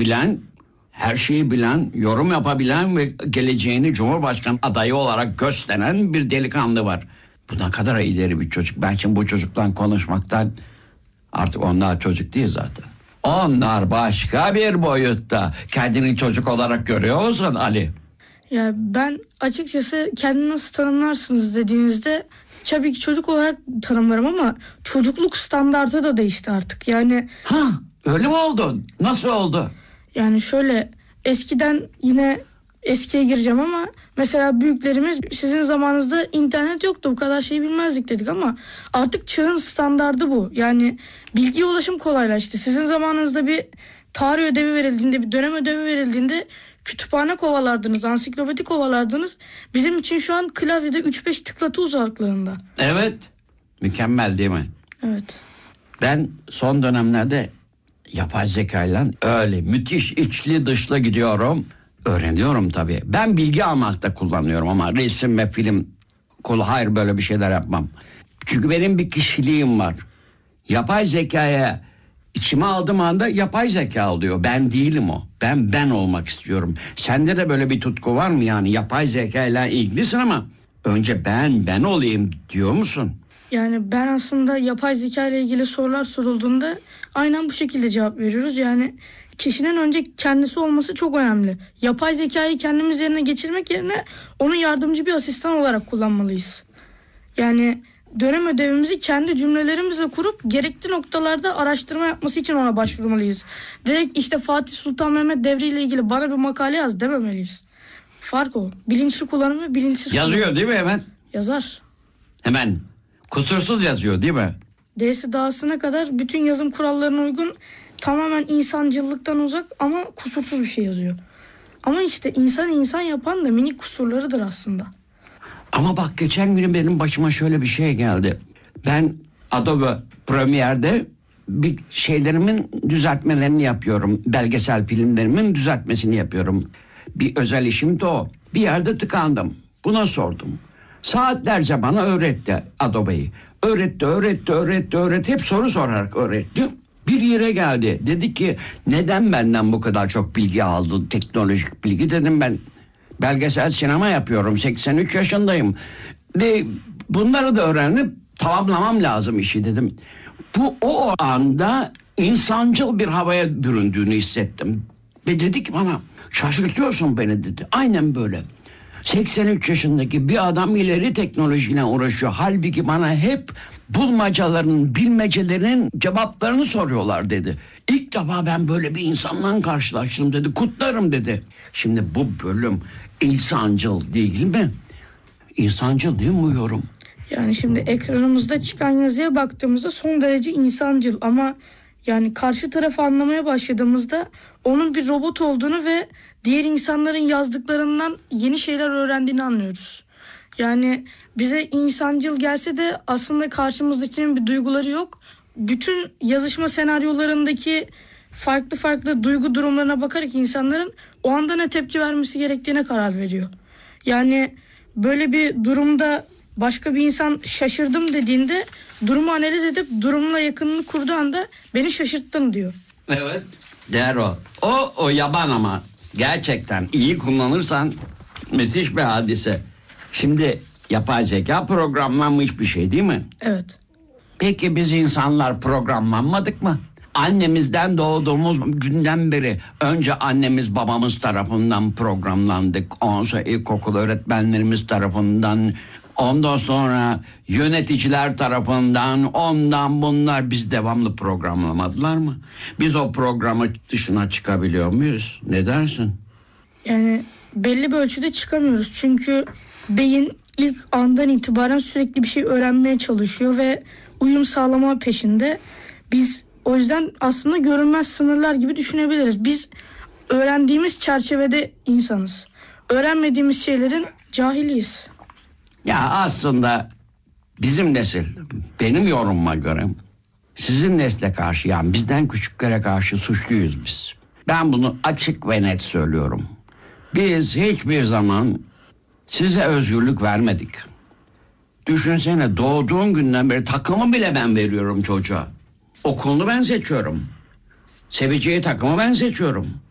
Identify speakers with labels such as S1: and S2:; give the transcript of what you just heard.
S1: bilen, her şeyi bilen, yorum yapabilen ve geleceğini Cumhurbaşkanı adayı olarak gösteren bir delikanlı var. Bu ne kadar ileri bir çocuk. Ben şimdi bu çocuktan konuşmaktan, artık onlar çocuk değil zaten. Onlar başka bir boyutta. Kendini çocuk olarak görüyor musun Ali?
S2: Ya ben açıkçası kendini nasıl tanımlarsınız dediğinizde tabii ki çocuk olarak tanımlarım ama çocukluk standartı da değişti artık. Yani
S1: Öyle mi oldu? Nasıl oldu?
S2: yani şöyle, eskiden, yine eskiye gireceğim ama mesela büyüklerimiz sizin zamanınızda internet yoktu, bu kadar şey bilmezdik dedik ama artık çağın standardı bu. Yani bilgiye ulaşım kolaylaştı. Sizin zamanınızda bir tarih ödevi verildiğinde, bir dönem ödevi verildiğinde kütüphane kovalardınız, ansiklopedi kovalardınız. Bizim için şu an klavyede 3-5 tıklatı uzaklığında.
S1: Evet. Mükemmel değil mi?
S2: Evet.
S1: Ben son dönemlerde yapay zekayla öyle müthiş içli dışlı gidiyorum. Öğreniyorum tabii. Ben bilgi almakta kullanıyorum ama resim ve film, hayır, böyle bir şeyler yapmam. Çünkü benim bir kişiliğim var. Yapay zekaya içime aldığım anda yapay zeka oluyor. Ben değilim o. Ben olmak istiyorum. Sende de böyle bir tutku var mı yani? Yapay zekayla ilgilisin ama önce ben olayım diyor musun?
S2: Yani ben aslında yapay zeka ile ilgili sorular sorulduğunda aynen bu şekilde cevap veriyoruz. Yani kişinin önce kendisi olması çok önemli. Yapay zekayı kendimiz yerine geçirmek yerine onu yardımcı bir asistan olarak kullanmalıyız. Yani dönem ödevimizi kendi cümlelerimizle kurup gerekli noktalarda araştırma yapması için ona başvurmalıyız. Direkt işte Fatih Sultan Mehmet Devri ile ilgili bana bir makale yaz dememeliyiz. Fark o. Bilinçli kullanım ve bilinçsiz kullanım.
S1: Yazıyor değil mi hemen?
S2: Yazar.
S1: Hemen. Kusursuz yazıyor değil mi?
S2: D'si dağısına kadar bütün yazım kurallarına uygun, tamamen insancıllıktan uzak ama kusursuz bir şey yazıyor. Ama işte insan yapan da minik kusurlarıdır aslında.
S1: Ama bak, geçen gün benim başıma şöyle bir şey geldi. Ben Adobe Premiere'de bir şeylerimin düzeltmelerini yapıyorum. Belgesel filmlerimin düzeltmesini yapıyorum. Bir özel işim de o. Bir yerde tıkandım. Buna sordum. Saatlerce bana öğretti Adobe'yi. Öğretti. Hep soru sorarak öğretti. Bir yere geldi. Dedi ki neden benden bu kadar çok bilgi aldın, teknolojik bilgi? Dedim ben belgesel sinema yapıyorum. 83 yaşındayım. Ve bunları da öğrenip tamamlamam lazım işi dedim. Bu o anda insancıl bir havaya büründüğünü hissettim. Ve dedi ki bana, şaşırtıyorsun beni dedi. Aynen böyle. 83 yaşındaki bir adam ileri teknolojiyle uğraşıyor. Halbuki bana hep bulmacaların, bilmecelerin cevaplarını soruyorlar dedi. İlk defa ben böyle bir insanla karşılaştım dedi. Kutlarım dedi. Şimdi bu bölüm insancıl değil mi? İnsancıl değil mi bu yorum?
S2: Yani şimdi ekranımızda çıkan yazıya baktığımızda son derece insancıl ama yani karşı tarafı anlamaya başladığımızda onun bir robot olduğunu ve diğer insanların yazdıklarından yeni şeyler öğrendiğini anlıyoruz. Yani bize insancıl gelse de aslında karşımızdakinin bir duyguları yok. Bütün yazışma senaryolarındaki farklı duygu durumlarına bakarak insanların o anda ne tepki vermesi gerektiğine karar veriyor. Yani böyle bir durumda başka bir insan şaşırdım dediğinde durumu analiz edip durumla yakınını kurduğu anda beni şaşırttın diyor.
S1: Evet. Der o. O yaban ama gerçekten iyi kullanırsan müthiş bir hadise. Şimdi yapay zeka programlanmış bir şey değil mi?
S2: Evet.
S1: Peki biz insanlar programlanmadık mı? Annemizden doğduğumuz günden beri önce annemiz babamız tarafından programlandık. Ondan sonra ilkokul öğretmenlerimiz tarafından, ondan sonra yöneticiler tarafından, ondan bunlar, biz devamlı programlamadılar mı? Biz o programı dışına çıkabiliyor muyuz? Ne dersin?
S2: Yani belli bir ölçüde çıkamıyoruz. Çünkü beyin ilk andan itibaren sürekli bir şey öğrenmeye çalışıyor ve uyum sağlama peşinde. Biz o yüzden aslında görünmez sınırlar gibi düşünebiliriz. Biz öğrendiğimiz çerçevede insanız. Öğrenmediğimiz şeylerin cahiliyiz.
S1: Ya aslında bizim nesil, benim yorumuma göre sizin nesle karşı, yani bizden küçüklere karşı suçluyuz biz. Ben bunu açık ve net söylüyorum. Biz hiçbir zaman size özgürlük vermedik. Düşünsene, doğduğun günden beri takımı bile ben veriyorum çocuğa. Okulunu ben seçiyorum. Seveceği takımı ben seçiyorum.